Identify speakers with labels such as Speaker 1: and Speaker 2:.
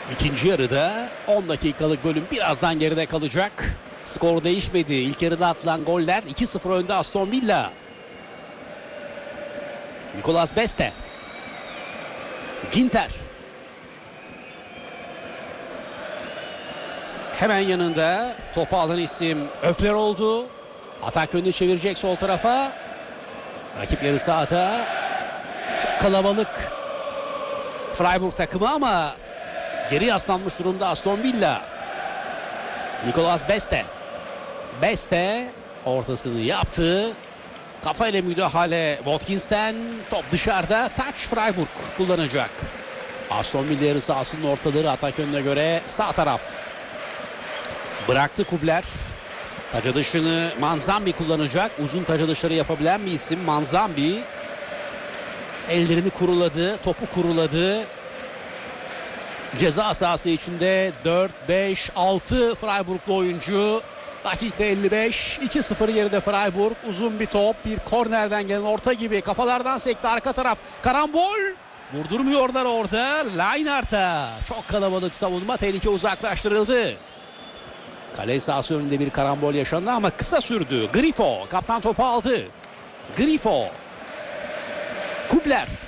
Speaker 1: İkinci yarıda 10 dakikalık bölüm birazdan geride kalacak. Skor değişmedi. İlk yarıda atılan goller 2-0 önde Aston Villa. Nicolas Beste. Ginter. Hemen yanında topu alan isim Öfler oldu. Atak önünü çevirecek sol tarafa. Rakip yarı sahada. Çok kalabalık Freiburg takımı ama geri yaslanmış durumda Aston Villa. Nicolas Beste. Beste ortasını yaptı. Kafayla müdahale Watkins'ten. Top dışarıda. Touch Freiburg kullanacak. Aston Villa yarı sahasının ortaları atak önüne göre sağ taraf. Bıraktı Kubler. Taca dışını Manzambi kullanacak. Uzun taca dışarı yapabilen bir isim Manzambi. Ellerini kuruladı. Topu kuruladı. Ceza sahası içinde 4-5-6 Freiburglu oyuncu. Dakika 55. 2-0 geride Freiburg. Uzun bir top. Bir kornerden gelen orta gibi. Kafalardan sekti arka taraf. Karambol. Vurdurmuyorlar orada. Lineart'a. Çok kalabalık savunma. Tehlike uzaklaştırıldı. Kale sahası önünde bir karambol yaşandı ama kısa sürdü. Grifo. Kaptan topu aldı. Grifo. Kubler.